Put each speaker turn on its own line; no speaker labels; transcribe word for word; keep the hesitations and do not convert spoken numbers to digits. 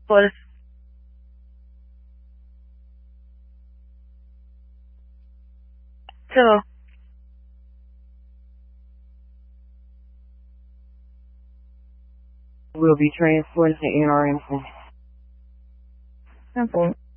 Por चलो
Will be transported to Ann Arbor.
Tá bom.